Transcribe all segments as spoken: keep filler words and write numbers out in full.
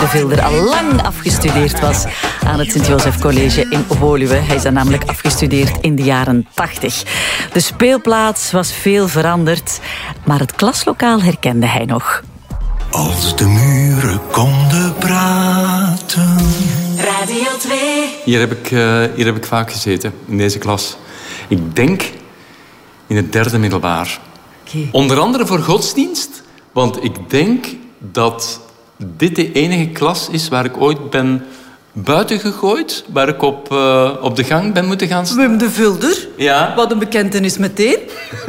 de Vilder al lang afgestudeerd was aan het Sint-Joseph College in Woluwe. Hij is daar namelijk afgestudeerd in de jaren tachtig. De speelplaats was veel veranderd, maar het klaslokaal herkende hij nog. Als de muren konden praten. Radio twee. Hier heb ik, uh, hier heb ik vaak gezeten, in deze klas. Ik denk in het derde middelbaar. Okay. Onder andere voor godsdienst, want ik denk dat dit de enige klas is waar ik ooit ben buiten gegooid, waar ik op, uh, op de gang ben moeten gaan staan. Wim de Vilder? Ja. Wat een bekentenis meteen.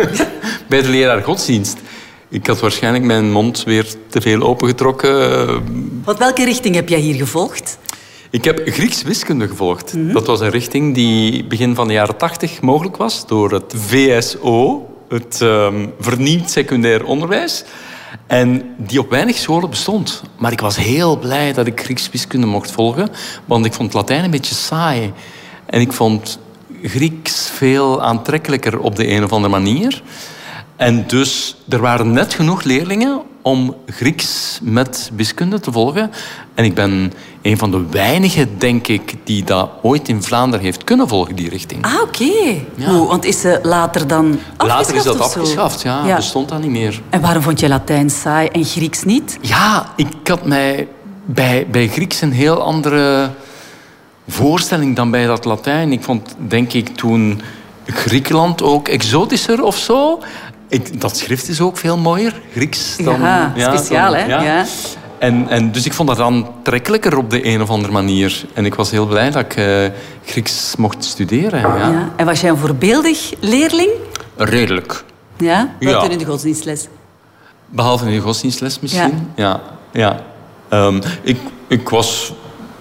Bij de leraar godsdienst. Ik had waarschijnlijk mijn mond weer te veel opengetrokken. Wat, welke richting heb jij hier gevolgd? Ik heb Grieks wiskunde gevolgd. Mm-hmm. Dat was een richting die begin van de jaren tachtig mogelijk was door het V S O, het um, vernieuwd secundair onderwijs. En die op weinig scholen bestond. Maar ik was heel blij dat ik Grieks wiskunde mocht volgen, want ik vond Latijn een beetje saai. En ik vond Grieks veel aantrekkelijker op de een of andere manier. En dus, er waren net genoeg leerlingen om Grieks met wiskunde te volgen. En ik ben een van de weinigen, denk ik, die dat ooit in Vlaanderen heeft kunnen volgen, die richting. Ah, oké. Okay. Ja. Oh, want is ze later dan afgeschaft? Later is dat of afgeschaft, zo? ja. ja. Bestond dat niet meer. En waarom vond je Latijn saai en Grieks niet? Ja, ik had mij bij, bij Grieks een heel andere voorstelling dan bij dat Latijn. Ik vond, denk ik, toen Griekenland ook exotischer of zo. Ik, dat schrift is ook veel mooier, Grieks. Dan, ja, speciaal, dan, hè? Ja. Ja. En, en dus ik vond dat aantrekkelijker op de een of andere manier. En ik was heel blij dat ik uh, Grieks mocht studeren. Ja. Ja. En was jij een voorbeeldig leerling? Redelijk. Ja? Wat Ja. in de godsdienstles? Behalve in de godsdienstles misschien. Ja. ja, ja. Um, ik, ik was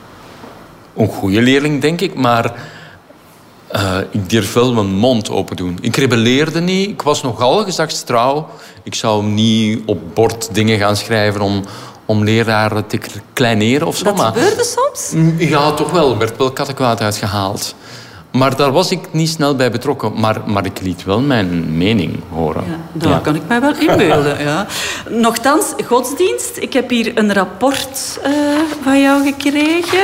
een goede leerling, denk ik, maar uh, ik durf wel mijn mond open doen. Ik rebelleerde niet. Ik was nogal gezagstrouw. Ik zou niet op bord dingen gaan schrijven om, om leraren te kleineren of zo. Dat maar, gebeurde soms? Ja, toch wel. Er werd wel kattenkwaad uitgehaald. Maar daar was ik niet snel bij betrokken. Maar, maar ik liet wel mijn mening horen. Ja, daar Ja. kan ik mij wel inbeelden. Ja. Nochtans, godsdienst. Ik heb hier een rapport uh, van jou gekregen.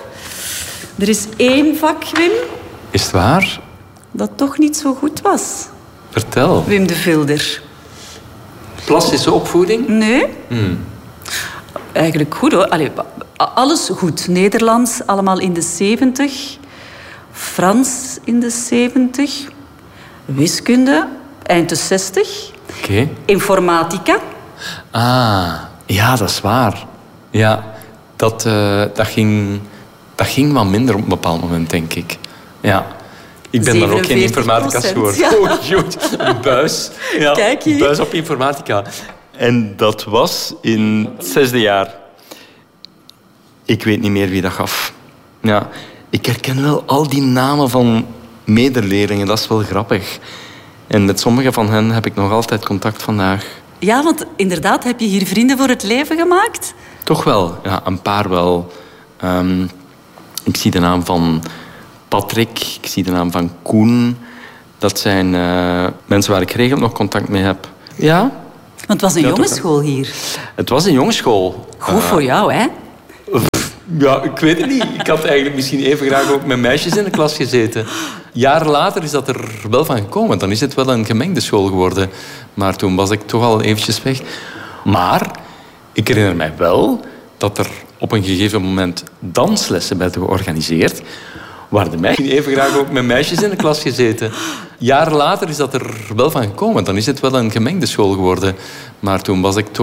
Er is één vak, Wim, Is het waar? dat toch niet zo goed was. Vertel. Wim de Vilder. Plastische opvoeding? Nee? Hmm. Eigenlijk goed, hoor. Allee, alles goed. Nederlands, allemaal in de zeventig. Frans in de zeventig. Wiskunde, eind de zestig. Oké. Okay. Informatica. Ah, ja, dat is waar. Ja, dat, uh, dat, ging, dat ging wat minder op een bepaald moment, denk ik. Ja. Ik ben dan ook geen informatica geworden. Ja. Oh, goed. Een buis. Ja, Kijk hier. Een buis op informatica. En dat was in het zesde jaar. Ik weet niet meer wie dat gaf. Ja. Ik herken wel al die namen van medeleerlingen. Dat is wel grappig. En met sommige van hen heb ik nog altijd contact vandaag. Ja, want inderdaad, heb je hier vrienden voor het leven gemaakt? Toch wel. Ja, een paar wel. Um, ik zie de naam van Patrick. Ik zie de naam van Koen. Dat zijn uh, mensen waar ik geregeld nog contact mee heb. Ja. Want het was een ja, jongensschool hier. Het was een jongensschool. Goed uh, voor jou, hè? Ja, ik weet het niet. Ik had eigenlijk misschien even graag ook met meisjes in de klas gezeten. Jaren later is dat er wel van gekomen. Dan is het wel een gemengde school geworden. Maar toen was ik toch al eventjes weg. Maar ik herinner mij wel dat er op een gegeven moment danslessen werden georganiseerd. Waar de meisjes even graag ook met meisjes in de klas gezeten. Jaren later is dat er wel van gekomen. Dan is het wel een gemengde school geworden. Maar toen was ik toch